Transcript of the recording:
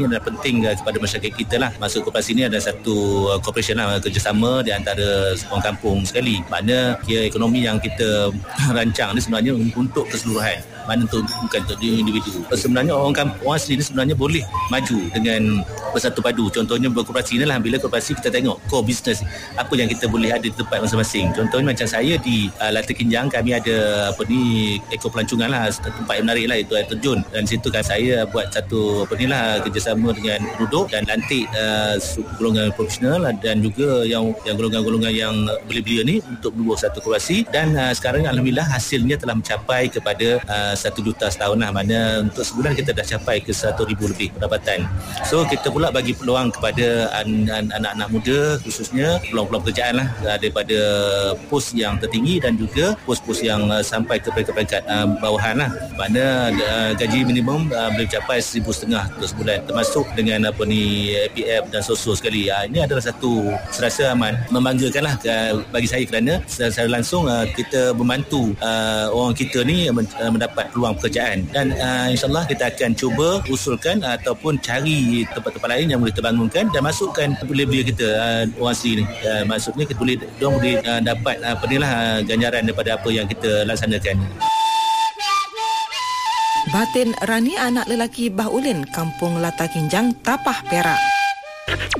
Ini adalah penting kepada masyarakat kita lah. Masuk koperasi ini ada satu cooperation lah, kerjasama di antara orang kampung sekali. Mana kira ekonomi yang kita rancang ni sebenarnya untuk keseluruhan. Mana untuk bukan untuk individu. Sebenarnya orang asli ni sebenarnya boleh maju dengan bersatu padu. Contohnya berkoperasi ni lah, bila koperasi kita tengok core business apa yang kita boleh ada di tempat masing-masing. Contohnya macam saya di Latar Kinjang, kami ada eko pelancongan lah, tempat yang menarik lah, itu air terjun. Dan situ kan saya buat satu kerjasama dengan penduduk dan lantik golongan profesional dan juga yang golongan-golongan yang belia-belia ni untuk membuat satu koperasi. Dan sekarang alhamdulillah hasilnya telah mencapai kepada 1 juta setahun lah, mana untuk sebulan kita dah capai ke 1,000 lebih pendapatan. So kita pula bagi peluang kepada anak-anak muda, khususnya peluang-peluang pekerjaan lah, daripada pos yang tertinggi dan juga pos-pos yang sampai ke peringkat bawahan lah, mana gaji minimum boleh capai 1,500 untuk sebulan, termasuk dengan APF dan SOSO sekali. Ini adalah satu serasa membanggakan lah bagi saya, kerana secara langsung kita membantu orang kita ni mendapat peluang pekerjaan. Dan insyaAllah kita akan cuba usulkan ataupun cari tempat-tempat lain yang boleh terbangunkan dan masukkan belia-belia kita orang asli ni. Maksudnya kita boleh dapat ganjaran daripada apa yang kita laksanakan. Batin Rani, anak lelaki Bah Ulin, Kampung Latar Kinjang, Tapah, Perak.